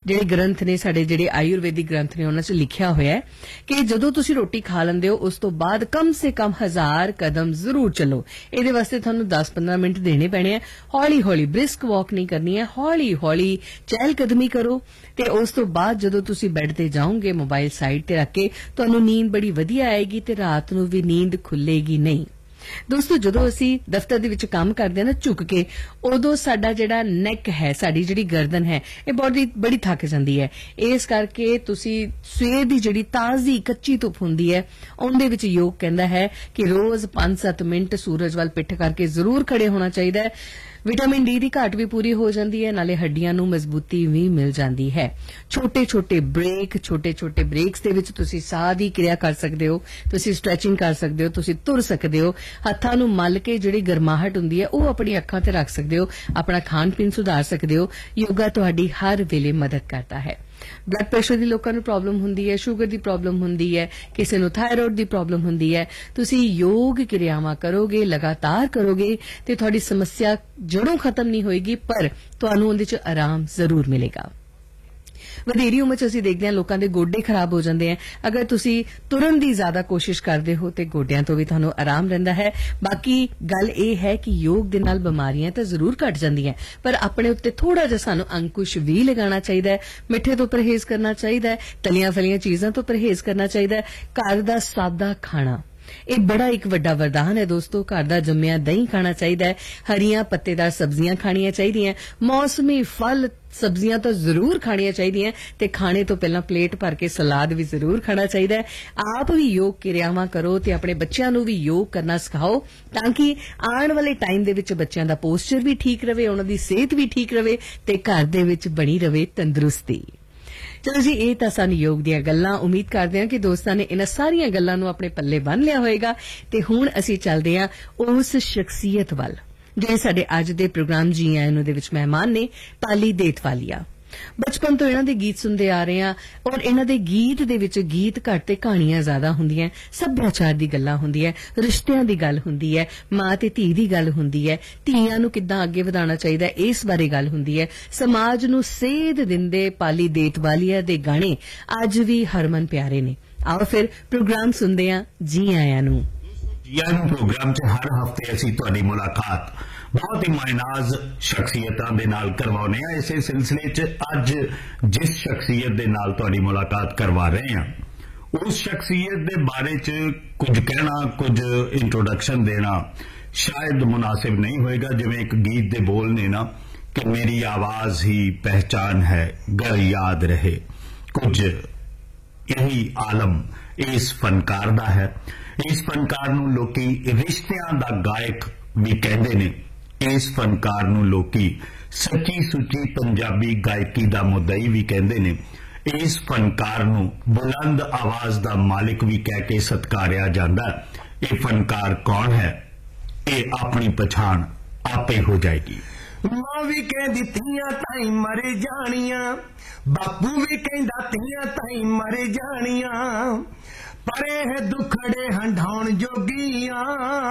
ਜਿਹੜੇ ਗ੍ਰੰਥ ਨੇ ਸਾਡੇ ਜਿਹੜੇ ਆਯੁਰਵੈਦਿਕ ਗ੍ਰੰਥ ਨੇ ਉਹਨਾਂ 'ਚ ਲਿਖਿਆ ਹੋਇਆ ਹੈ ਕਿ ਜਦੋਂ ਤੁਸੀਂ ਰੋਟੀ ਖਾ ਲੈਂਦੇ ਹੋ ਉਸ ਤੋਂ ਬਾਅਦ ਕਮ ਸੇ ਕਮ 1000 ਕਦਮ ਜ਼ਰੂਰ ਚੱਲੋ। ਇਹਦੇ ਵਾਸਤੇ ਤੁਹਾਨੂੰ 10-15 ਮਿੰਟ ਦੇਣੇ ਪੈਣੇ ਆ। ਹੌਲੀ ਹੌਲੀ ਬ੍ਰਿਸਕ ਵਾਕ ਨਹੀਂ ਕਰਨੀ ਹੈ, ਹੌਲੀ ਹੌਲੀ ਚਹਿਲ ਕਦਮੀ ਕਰੋ ਤੇ ਉਸ ਤੋਂ ਬਾਅਦ ਜਦੋਂ ਤੁਸੀਂ ਬੈੱਡ ਤੇ ਜਾਓਗੇ ਮੋਬਾਈਲ ਸਾਈਡ ਤੇ ਰੱਖ ਕੇ ਤੁਹਾਨੂੰ ਨੀਂਦ ਬੜੀ ਵਧੀਆ ਆਏਗੀ ਤੇ ਰਾਤ ਨੂੰ ਵੀ ਨੀਂਦ ਖੁੱਲੇਗੀ ਨਹੀਂ। ਦੋਸਤੋ ਜਦੋਂ ਅਸੀਂ ਦਫ਼ਤਰ ਦੇ ਵਿੱਚ ਕੰਮ ਕਰਦੇ ਹਾਂ ਨਾ ਝੁਕ ਕੇ, ਉਦੋਂ ਸਾਡਾ ਜਿਹੜਾ ਨੈਕ ਹੈ, ਸਾਡੀ ਜਿਹੜੀ ਗਰਦਨ ਹੈ, ਇਹ ਬੜੀ ਥੱਕ ਜਾਂਦੀ ਹੈ। ਇਸ ਕਰਕੇ ਤੁਸੀਂ ਸਵੇਰ ਦੀ ਜਿਹੜੀ ਤਾਜ਼ੀ ਕੱਚੀ ਧੁੱਪ ਹੁੰਦੀ ਹੈ ਉਹਦੇ ਵਿੱਚ ਯੋਗ ਕਹਿੰਦਾ ਹੈ ਕਿ ਰੋਜ਼ 5-7 ਮਿੰਟ ਸੂਰਜ ਵੱਲ ਪਿੱਠ ਕਰਕੇ ਜ਼ਰੂਰ ਖੜੇ ਹੋਣਾ ਚਾਹੀਦਾ ਹੈ। ਵਿਟਾਮਿਨ ਡੀ ਦੀ ਘਾਟ ਵੀ ਪੂਰੀ ਹੋ ਜਾਂਦੀ ਹੈ, ਨਾਲੇ ਹੱਡੀਆਂ ਨੂੰ ਮਜ਼ਬੂਤੀ ਵੀ ਮਿਲ ਜਾਂਦੀ ਹੈ। ਛੋਟੇ ਛੋਟੇ ਬ੍ਰੇਕਸ ਦੇ ਵਿੱਚ ਤੁਸੀਂ ਸਾਹ ਦੀ ਕਿਰਿਆ ਕਰ ਸਕਦੇ ਹੋ, ਤੁਸੀਂ ਸਟ੍ਰੈਚਿੰਗ ਕਰ ਸਕਦੇ ਹੋ, ਤੁਸੀਂ ਤੁਰ ਸਕਦੇ ਹੋ, ਹੱਥਾਂ ਨੂੰ ਮਲ ਕੇ ਜਿਹੜੀ ਗਰਮਾਹਟ ਹੁੰਦੀ ਹੈ ਉਹ ਆਪਣੀ ਅੱਖਾਂ ਤੇ ਰੱਖ ਸਕਦੇ ਹੋ, ਆਪਣਾ ਖਾਣ ਪੀਣ ਸੁਧਾਰ ਸਕਦੇ ਹੋ। ਯੋਗਾ ਤੁਹਾਡੀ ਹਰ ਵੇਲੇ ਮਦਦ ਕਰਦਾ ਹੈ। ਬਲੱਡ ਪ੍ਰੈਸ਼ਰ ਦੀ ਲੋਕਾਂ ਨੂੰ ਪ੍ਰੋਬਲਮ ਹੁੰਦੀ ਹੈ, ਸ਼ੂਗਰ ਦੀ ਪ੍ਰੋਬਲਮ ਹੁੰਦੀ ਹੈ, ਕਿਸੇ ਨੂੰ ਥਾਇਰਾਇਡ ਦੀ ਪ੍ਰੋਬਲਮ ਹੁੰਦੀ ਹੈ। ਤੁਸੀਂ ਯੋਗ ਕਿਰਿਆਵਾਂ ਕਰੋਗੇ, ਲਗਾਤਾਰ ਕਰੋਗੇ ਤੇ ਤੁਹਾਡੀ ਸਮੱਸਿਆ ਜੜੋਂ ਖਤਮ ਨਹੀਂ ਹੋਏਗੀ, ਪਰ ਤੁਹਾਨੂੰ ਉਹਦੇ 'ਚ ਆਰਾਮ ਜ਼ਰੂਰ ਮਿਲੇਗਾ। ਵਧੇਰੀ ਉਮਰ 'ਚ ਅਸੀਂ ਦੇਖਦੇ ਹਾਂ ਲੋਕਾਂ ਦੇ ਗੋਡੇ ਖਰਾਬ ਹੋ ਜਾਂਦੇ ਆ। ਅਗਰ ਤੁਸੀਂ ਤੁਰਨ ਦੀ ਜ਼ਿਆਦਾ ਕੋਸ਼ਿਸ਼ ਕਰਦੇ ਹੋ ਤੇ ਗੋਡਿਆਂ ਤੋਂ ਵੀ ਤੁਹਾਨੂੰ ਆਰਾਮ ਰਹਿੰਦਾ ਹੈ। ਬਾਕੀ ਗੱਲ ਇਹ ਹੈ ਕਿ ਯੋਗ ਦੇ ਨਾਲ ਬਿਮਾਰੀਆਂ ਤਾਂ ਜ਼ਰੂਰ ਘਟ ਜਾਂਦੀਆਂ, ਪਰ ਆਪਣੇ ਉੱਤੇ ਥੋੜਾ ਜਿਹਾ ਸਾਨੂੰ ਅੰਕੁਸ਼ ਵੀ ਲਗਾਉਣਾ ਚਾਹੀਦਾ ਹੈ। ਮਿੱਠੇ ਤੋਂ ਪਰਹੇਜ਼ ਕਰਨਾ ਚਾਹੀਦਾ ਹੈ, ਤਲੀਆਂ ਫਲੀਆਂ ਚੀਜ਼ਾਂ ਤੋਂ ਪਰਹੇਜ਼ ਕਰਨਾ ਚਾਹੀਦਾ ਹੈ। ਘਰ ਦਾ ਸਾਦਾ ਖਾਣਾ ਇਹ ਬੜਾ ਇੱਕ ਵੱਡਾ ਵਰਦਾਨ ਹੈ ਦੋਸਤੋ। ਘਰ ਦਾ ਜੰਮਿਆ ਦਹੀਂ ਖਾਣਾ ਚਾਹੀਦਾ ਹੈ, ਹਰੀਆਂ ਪੱਤੇਦਾਰ ਸਬਜ਼ੀਆਂ ਖਾਣੀਆਂ ਚਾਹੀਦੀਆਂ, ਮੌਸਮੀ ਫਲ ਸਬਜ਼ੀਆਂ ਤਾਂ ਜ਼ਰੂਰ ਖਾਣੀਆਂ ਚਾਹੀਦੀਆਂ ਤੇ ਖਾਣੇ ਤੋਂ ਪਹਿਲਾਂ ਪਲੇਟ ਭਰ ਕੇ ਸਲਾਦ ਵੀ ਜ਼ਰੂਰ ਖਾਣਾ ਚਾਹੀਦਾ ਹੈ। ਆਪ ਵੀ ਯੋਗ ਕਿਰਿਆਵਾਂ ਕਰੋ ਤੇ ਆਪਣੇ ਬੱਚਿਆਂ ਨੂੰ ਵੀ ਯੋਗ ਕਰਨਾ ਸਿਖਾਓ ਤਾਂ ਕਿ ਆਉਣ ਵਾਲੇ ਟਾਈਮ ਦੇ ਵਿੱਚ ਬੱਚਿਆਂ ਦਾ ਪੋਸਚਰ ਵੀ ਠੀਕ ਰਵੇ, ਉਹਨਾਂ ਦੀ ਸਿਹਤ ਵੀ ਠੀਕ ਰਵੇ ਤੇ ਘਰ ਦੇ ਵਿੱਚ ਬਣੀ ਰਵੇ ਤੰਦਰੁਸਤੀ। ਚਲੋ ਜੀ, ਇਹ ਤਾਂ ਸਨ ਯੋਗ ਦੀਆਂ ਗੱਲਾਂ। ਉਮੀਦ ਕਰਦੇ ਹਾਂ ਕਿ ਦੋਸਤਾਂ ਨੇ ਇਹਨਾਂ ਸਾਰੀਆਂ ਗੱਲਾਂ ਨੂੰ ਆਪਣੇ ਪੱਲੇ ਬੰਨ੍ਹ ਲਿਆ ਹੋਏਗਾ ਤੇ ਹੁਣ ਅਸੀਂ ਚੱਲਦੇ ਹਾਂ ਉਸ ਸ਼ਖਸੀਅਤ ਵੱਲ ਜਿਹੜੇ ਸਾਡੇ ਅੱਜ ਦੇ ਪ੍ਰੋਗਰਾਮ ਜੀ ਆਇਆਂ ਨੂੰ ਦੇ ਵਿੱਚ ਮਹਿਮਾਨ ਨੇ, ਪਾਲੀ ਦੇਤਵਾਲੀਆ। ਬਚਪਨ ਤੋਂ ਇਹਨਾਂ ਦੇ ਗੀਤ ਸੁਣਦੇ ਆ ਰਹੇ ਹਾਂ ਔਰ ਇਹਨਾਂ ਦੇ ਗੀਤ ਦੇ ਵਿੱਚ ਗੀਤ ਘੱਟ ਤੇ ਕਹਾਣੀਆਂ ਜ਼ਿਆਦਾ ਹੁੰਦੀਆਂ, ਸੱਭਿਆਚਾਰ ਦੀ ਗੱਲਾਂ ਹੁੰਦੀਆਂ, ਰਿਸ਼ਤਿਆਂ ਦੀ ਗੱਲ ਹੁੰਦੀ ਹੈ, ਮਾਂ ਤੇ ਧੀ ਦੀ ਗੱਲ ਹੁੰਦੀ ਹੈ, ਧੀਆਂ ਨੂੰ ਕਿੱਦਾਂ ਅੱਗੇ ਵਧਾਉਣਾ ਚਾਹੀਦਾ ਇਸ ਬਾਰੇ ਗੱਲ ਹੁੰਦੀ ਹੈ, ਸਮਾਜ ਨੂੰ ਸੇਧ ਦਿੰਦੇ ਪਾਲੀ ਦੇਤਵਾਲੀਆ ਦੇ ਗਾਣੇ ਅੱਜ ਵੀ ਹਰਮਨ ਪਿਆਰੇ ਨੇ। ਆਓ ਫਿਰ ਪ੍ਰੋਗਰਾਮ ਸੁਣਦੇ ਹਾਂ ਜੀ ਆਇਆਂ ਨੂੰ। ਪ੍ਰੋਗਰਾਮ 'ਚ ਹਰ ਹਫ਼ਤੇ ਅਸੀਂ ਤੁਹਾਡੀ ਮੁਲਾਕਾਤ ਬਹੁਤ ਹੀ ਮਾਇਨਾਜ਼ ਸ਼ਖਸੀਅਤਾਂ ਦੇ ਨਾਲ ਕਰਵਾਉਂਦੇ ਹਾਂ। ਇਸੇ ਸਿਲਸਿਲੇ 'ਚ ਅੱਜ ਜਿਸ ਸ਼ਖਸੀਅਤ ਦੇ ਨਾਲ ਤੁਹਾਡੀ ਮੁਲਾਕਾਤ ਕਰਵਾ ਰਹੇ ਹਾਂ ਉਸ ਸ਼ਖਸੀਅਤ ਦੇ ਬਾਰੇ 'ਚ ਕੁਝ ਕਹਿਣਾ, ਕੁਝ ਇੰਟਰੋਡਕਸ਼ਨ ਦੇਣਾ ਸ਼ਾਇਦ ਮੁਨਾਸਿਬ ਨਹੀਂ ਹੋਏਗਾ। ਜਿਵੇਂ ਇੱਕ ਗੀਤ ਦੇ ਬੋਲ ਨੇ ਨਾ ਕਿ ਮੇਰੀ ਆਵਾਜ਼ ਹੀ ਪਹਿਚਾਨ ਹੈ गर याद रहे, ਕੁਝ ਇਹੀ ਆਲਮ ਇਸ ਫਨਕਾਰ ਦਾ ਹੈ। ਇਸ ਫਨਕਾਰ ਨੂੰ ਲੋਕੀ ਰਿਸ਼ਤਿਆਂ ਦਾ ਗਾਇਕ ਵੀ ਕਹਿੰਦੇ ਨੇ। ਇਸ ਫਨਕਾਰ ਨੂੰ ਲੋਕੀ ਸੱਚੀ ਸੁੱਚੀ ਪੰਜਾਬੀ ਗਾਇਕੀ ਦਾ ਮੁੱਦਈ ਵੀ ਕਹਿੰਦੇ ਨੇ। ਇਸ ਫਨਕਾਰ ਨੂੰ ਬੁਲੰਦ ਆਵਾਜ਼ ਦਾ ਮਾਲਿਕ ਵੀ ਕਹਿ ਕੇ ਸਤਿਕਾਰਿਆ ਜਾਂਦਾ। ਇਹ ਫਨਕਾਰ ਕੌਣ ਹੈ, ਇਹ ਆਪਣੀ ਪਛਾਣ ਆਪੇ ਹੋ ਜਾਏਗੀ। ਮਾਂ ਵੀ ਕਹਿੰਦੀ ਧੀਆਂ ਤਾਈਂ ਮਰ ਜਾਣੀਆਂ, ਬਾਪੂ ਵੀ ਕਹਿੰਦਾ ਧੀਆਂ ਤਾਈਂ ਮਰ ਜਾਣੀਆਂ, ਪਰ ਇਹ ਦੁਖੜੇ ਹੰਢਾਉਣ ਜੋਗੀਆਂ।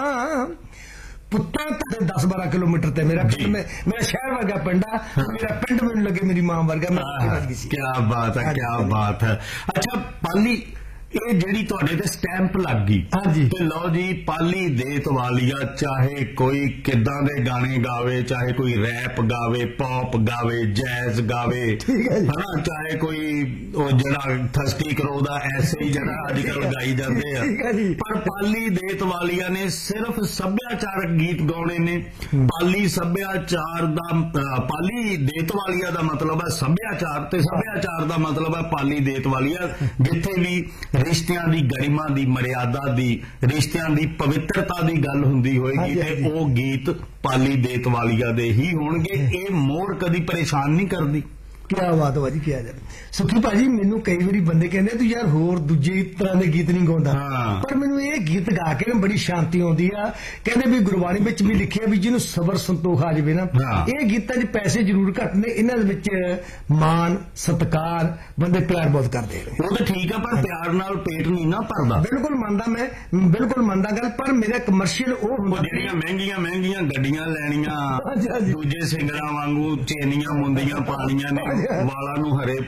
ਪੁੱਤਾਂ ਤੇ 10-12 ਕਿਲੋਮੀਟਰ ਤੇ ਮੇਰਾ ਪਿੰਡ, ਮੇਰਾ ਸ਼ਹਿਰ ਵਰਗਾ ਪਿੰਡ ਆ, ਮੇਰਾ ਪਿੰਡ ਮੈਨੂੰ ਲੱਗੇ ਮੇਰੀ ਮਾਂ ਵਰਗਾ। ਕਿਆ ਬਾਤ ਹੈ, ਕਿਆ ਬਾਤ ਹੈ। ਅੱਛਾ ਪਾਲੀ, ਇਹ ਜਿਹੜੀ ਤੁਹਾਡੇ ਤੇ ਸਟੈਂਪ ਲੱਗ ਗਈ ਤੇ ਲਓ ਜੀ ਪਾਲੀ ਦੇਤਵਾਲੀਆ, ਚਾਹੇ ਕੋਈ ਕਿੱਦਾਂ ਦੇ ਗਾਣੇ ਗਾਵੇ, ਚਾਹੇ ਕੋਈ ਰੈਪ ਗਾਵੇ, ਪੌਪ ਗਾਵੇ, ਜੈਜ਼ ਗਾਵੇ, ਹਨਾ, ਚਾਹੇ ਕੋਈ ਉਹ ਜਿਹੜਾ ਥਸਟੀ ਕਰੋ ਦਾ ਐਸੇ ਹੀ ਜਿਹੜਾ ਅੱਜ ਕੱਲ ਗਾਈ ਜਾਂਦੇ ਆ, ਪਰ ਪਾਲੀ ਦੇਤਵਾਲੀਆ ਨੇ ਸਿਰਫ ਸੱਭਿਆਚਾਰਕ ਗੀਤ ਗਾਉਣੇ ਨੇ। ਪਾਲੀ ਸੱਭਿਆਚਾਰ ਦਾ, ਪਾਲੀ ਦੇਤਵਾਲੀਆ ਦਾ ਮਤਲਬ ਹੈ ਸੱਭਿਆਚਾਰ ਤੇ ਸੱਭਿਆਚਾਰ ਦਾ ਮਤਲਬ ਹੈ ਪਾਲੀ ਦੇਤਵਾਲੀਆ। ਜਿੱਥੇ ਵੀ ਰਿਸ਼ਤਿਆਂ ਦੀ ਗਰਿਮਾ ਦੀ, ਮਰਿਆਦਾ ਦੀ, ਰਿਸ਼ਤਿਆਂ ਦੀ ਪਵਿੱਤਰਤਾ ਦੀ ਗੱਲ ਹੁੰਦੀ ਹੋਏਗੀ ਤੇ ਉਹ ਗੀਤ ਪਾਲੀ ਦੇਤਵਾਲੀਆ ਦੇ ਹੀ ਹੋਣਗੇ। ਇਹ ਮੋੜ ਕਦੀ ਪਰੇਸ਼ਾਨ ਨਹੀਂ ਕਰਦੀ। ਕਿਆ ਬਾਤ ਭਾਜੀ, ਕਿਹਾ ਜਾਵੇ। ਸੁਖੀ ਭਾਜੀ, ਮੈਨੂੰ ਕਈ ਵਾਰੀ ਬੰਦੇ ਕਹਿੰਦੇ ਤੂੰ ਯਾਰ ਹੋਰ ਦੂਜੇ ਤਰ੍ਹਾਂ ਦੇ ਗੀਤ ਨਹੀਂ ਗਾਉਂਦਾ, ਪਰ ਮੈਨੂੰ ਇਹ ਗੀਤ ਗਾ ਕੇ ਬੜੀ ਸ਼ਾਂਤੀ ਆਉਂਦੀ ਆ। ਕਹਿੰਦੇ ਵੀ ਗੁਰਬਾਣੀ ਵਿੱਚ ਵੀ ਲਿਖਿਆ ਵੀ ਜਿਹਨੂੰ ਸਬਰ ਸੰਤੋਖ ਆ ਜਾਵੇ ਨਾ, ਇਹ ਗੀਤਾਂ 'ਚ ਪੈਸੇ ਜ਼ਰੂਰ ਘੱਟ ਨੇ, ਇਹਨਾਂ ਦੇ ਵਿੱਚ ਮਾਣ ਸਤਿਕਾਰ, ਬੰਦੇ ਪਿਆਰ ਬਹੁਤ ਕਰਦੇ ਨੇ। ਉਹ ਤਾਂ ਠੀਕ ਆ, ਪਰ ਪਿਆਰ ਨਾਲ ਪੇਟ ਨਹੀਂ ਨਾ ਭਰਦਾ। ਬਿਲਕੁਲ ਮੰਨਦਾ, ਮੈਂ ਬਿਲਕੁਲ ਮੰਨਦਾ ਗੱਲ, ਪਰ ਮੇਰਾ ਕਮਰਸ਼ੀਅਲ ਉਹ ਹੁੰਦਾ ਜਿਹੜੀਆਂ ਮਹਿੰਗੀਆਂ ਗੱਡੀਆਂ ਲੈਣੀਆਂ, ਦੂਜੇ ਸਿੰਗਰਾਂ ਵਾਂਗੂ ਚੇਨੀਆਂ ਮੁੰਦੀਆਂ ਪਾਣੀਆਂ ਨੇ, ਵਾਲਾਂ ਨੂੰ ਹਰੇ